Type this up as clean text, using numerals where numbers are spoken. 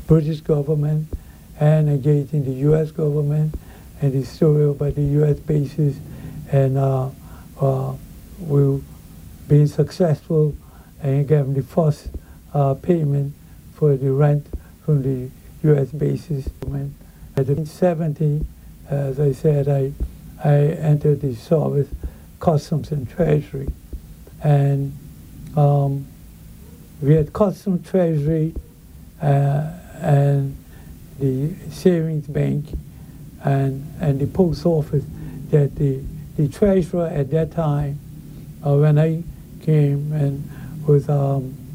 British government and engaging the U.S. government and the story about the U.S. bases, and we've been successful in getting the first payment for the rent from the U.S. bases. At 1970, as I said, I entered the service, Customs and Treasury, and we had Customs, Treasury, and the Savings Bank, and the Post Office. That the treasurer at that time, when I came, and was